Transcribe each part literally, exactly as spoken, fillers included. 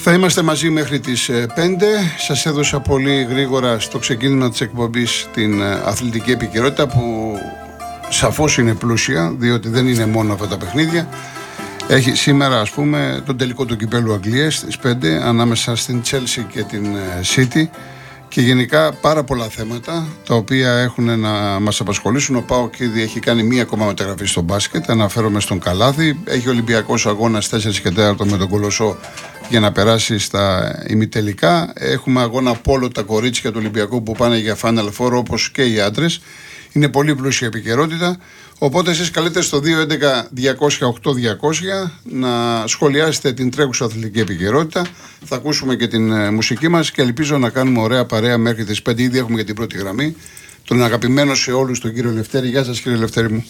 Θα είμαστε μαζί μέχρι τις πέντε. Σας έδωσα πολύ γρήγορα στο ξεκίνημα της εκπομπής την αθλητική επικαιρότητα που σαφώς είναι πλούσια, διότι δεν είναι μόνο αυτά τα παιχνίδια. Έχει σήμερα, ας πούμε, τον τελικό του κυπέλου Αγγλίας στις πέντε ανάμεσα στην Chelsea και την City και γενικά πάρα πολλά θέματα τα οποία έχουν να μας απασχολήσουν. Ο ΠΑΟΚ ήδη έχει κάνει μία ακόμα μεταγραφή στο μπάσκετ, αναφέρομαι στον Καλάθι. Έχει Ολυμπιακός αγώνας τέσσερα και τέσσερα με τον Κολοσσό για να περάσει στα ημιτελικά. Έχουμε αγώνα πόλο τα κορίτσια του Ολυμπιακού που πάνε για Final Four όπως και οι άντρες. Είναι πολύ πλούσια επικαιρότητα. Οπότε εσείς καλείτε στο δύο έντεκα διακόσια οκτώ διακόσια να σχολιάσετε την τρέχουσα αθλητική επικαιρότητα. Θα ακούσουμε και την ε, μουσική μας και ελπίζω να κάνουμε ωραία παρέα μέχρι τις πέντε. Ήδη έχουμε και την πρώτη γραμμή. Τον αγαπημένο σε όλους τον κύριο Λευτέρη. Γεια σας κύριε Λευτέρη μου.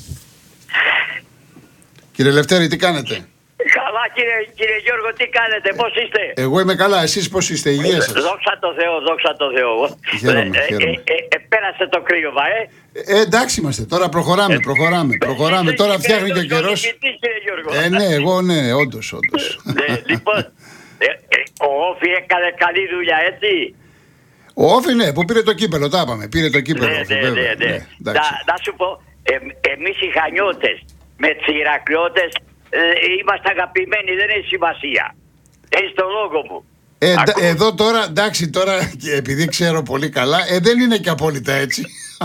Κύριε Λευτέρη, τι κάνετε? Καλά κύριε, κύριε Γιώργο, τι κάνετε, πώς είστε? Εγώ είμαι καλά, εσείς πώς είστε, υγεία σας? Δόξα τω Θεώ, δόξα τω Θεώ. Χαίρομαι, ε, χαίρομαι. Ε, ε, ε, πέρασε το κρύωμα, ε. Ε, εντάξει είμαστε, τώρα προχωράμε, προχωράμε, προχωράμε. Ε, Τώρα ε, φτιάχνει ε, και ο καιρός. Κύριε Γιώργο. Ε, ναι, εγώ ναι, όντως, όντως. Ναι, λοιπόν, ε, ε, ο Όφη έκανε καλή δουλειά, έτσι. Ο Όφη, ναι, που πήρε το κύπελο, τα είπαμε. Πήρε το κύπελο. Ναι, Όφη, ναι, βέβαια, ναι, ναι. ναι, Να, να σου πω, ε, εμείς οι Χανιώτες με τους Ηρακλειώτες ε, είμαστε αγαπημένοι, δεν έχει σημασία. Έχει το λόγο μου. Ε, Ακού... Εδώ τώρα, εντάξει, τώρα επειδή ξέρω πολύ καλά, ε, δεν είναι και απόλυτα έτσι.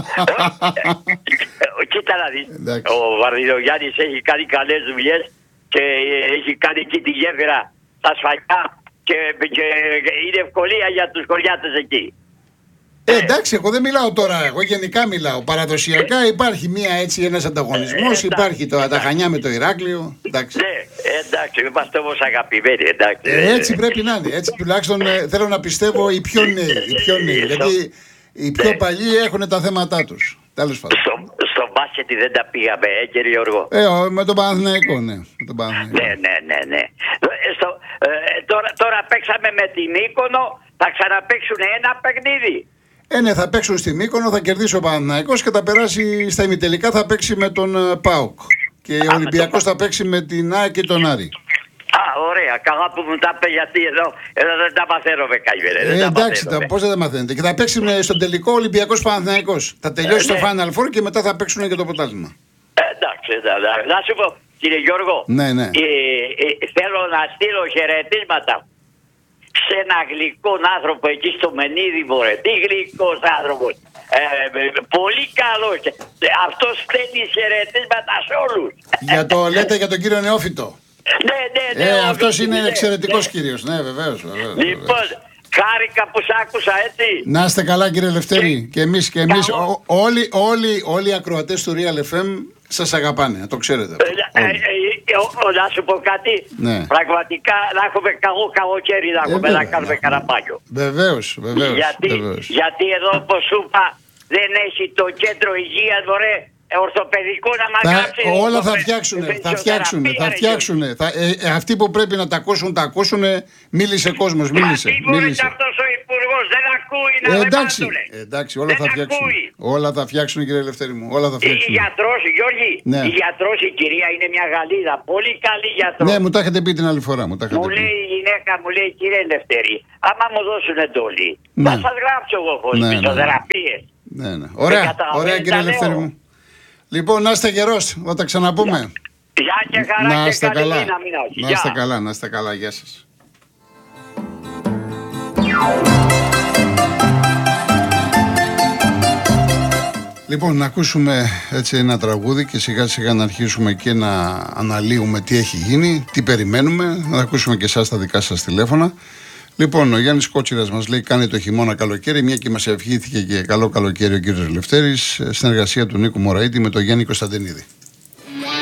Κοίτα να δεις, ο Βαρδινογιάννης έχει κάνει καλές δουλειές και έχει κάνει εκεί τη γέφυρα στα σφαγιά και, και είναι ευκολία για τους χωριάτες εκεί. Ε, εντάξει, εγώ δεν μιλάω τώρα, εγώ γενικά μιλάω. Παραδοσιακά υπάρχει μία έτσι ένας ανταγωνισμός, ε, υπάρχει το τα Χανιά με το Ηράκλειο. Εντάξει. Ναι, εντάξει, είμαστε όμως αγαπημένοι, εντάξει. Ε, έτσι πρέπει να είναι, έτσι τουλάχιστον ε, θέλω να πιστεύω οι πιο νέοι, οι πιο νέοι, γιατί οι πιο παλιοί έχουν τα θέματά τους. Τέλος πάντων. Στο, στο μπάσκετ δεν τα πήγαμε, ε, κύριε Γιώργο. Ε, ο, με τον Παναθηναϊκό, ναι. Με τον Παναθηναϊκό. Ναι, ναι, ναι, ναι. Στο, ε, τώρα, τώρα παίξαμε με την Μύκονο, θα ξαναπαίξουν ένα παιχνίδι. Ε, ναι, θα παίξουν στη Μύκονο, θα κερδίσει ο Παναθηναϊκός και θα περάσει στα ημιτελικά, θα παίξει με τον uh, ΠΑΟΚ. Και ο Ολυμπιακός θα παίξει με την ΑΕΚ και τον Άρη. Α, ωραία, καλά που μου τα είπε, γιατί εδώ, εδώ δεν τα μαθαίνουμε καημένα. Ε, εντάξει, τα, πώς δεν τα μαθαίνετε. Και θα παίξει με, στον τελικό Ολυμπιακός Παναθηναϊκός. Θα τελειώσει ε, το ναι. Final Four και μετά θα παίξουν και το πρωτάθλημα. Ε, εντάξει, εντάξει, να σου πω, κύριε Γιώργο, ναι, ναι. Ε, ε, θέλω να στείλω χαιρετίσματα σε ένα γλυκό άνθρωπο εκεί στο Μενίδη, μωρέ. Τι γλυκός άνθρωπος. Ε, πολύ καλός. Αυτός στέλνει χαιρετίσματα σε όλους. Για το, λέτε για τον κύριο Νεόφυτο. Ναι, ναι, ναι. Ε, ο, αυτός ναι, είναι ναι, εξαιρετικός ναι. κύριος. Ναι, βεβαίως, βεβαίως. Λοιπόν, χάρηκα που σ' άκουσα, έτσι. Να είστε καλά κύριε Λευτέρη. Και εμείς, και εμείς ό, όλοι, όλοι, όλοι οι ακροατές του Real εφ εμ σας αγαπάνε, να το ξέρετε. Ε, ε, ε, ε, να σου πω κάτι, ναι. Πραγματικά να έχουμε καλό καλοκαίρι να έχουμε ε, να κάνουμε ναι. Καραμπάνιο. Βεβαίως, βεβαίως. Γιατί, βεβαίως. γιατί εδώ όπως σου είπα δεν έχει το κέντρο υγείας, μωρέ, ορθοπαιδικό να μαγάψει. Όλα θα φτιάξουν, θα φτιάξουν, θα φτιάξουν. Θα, ε, ε, αυτοί που πρέπει να τα ακούσουν, τα ακούσουν. Μίλησε κόσμος, μίλησε. Τι μπορεί και αυτός ο υπουργός, δεν ακούει να ε, με εντάξει, μάθουνε. ε, εντάξει, όλα δεν θα φτιάξουν. Ακούει. Όλα θα φτιάξουν κύριε Λευτέρη μου, όλα θα φτιάξουν. Η γιατρός, Γιώργη, ναι. η γιατρός η κυρία είναι μια Γαλλίδα, πολύ καλή γιατρός. Ναι, μου τα έχετε πει την άλλη φορά. Μου, τα μου πει. λέει η γυναίκα, μου λέει κύριε Λευτέρη, άμα μου δώσουν εντολή, ναι. θα σας γράψω εγώ φυσιοθεραπείες. Ναι, ναι. Ωραία, ωραία κύριε Λευτέρη μου. Λοιπόν, να είστε γερός, θα τα ξαναπούμε. Γεια και χαρά να και καλή καλά. δύναμη. Να είστε καλά, να είστε καλά. Γεια σας. Λοιπόν, να ακούσουμε έτσι ένα τραγούδι και σιγά σιγά να αρχίσουμε και να αναλύουμε τι έχει γίνει, τι περιμένουμε, να ακούσουμε και εσάς τα δικά σας τηλέφωνα. Λοιπόν, ο Γιάννης Κότσιρας μας λέει: κάνει το χειμώνα καλοκαίρι, μια και μας ευχήθηκε και καλό καλοκαίρι ο κύριος Λευτέρης, συνεργασία του Νίκου Μωραήτη με τον Γιάννη Κωνσταντινίδη.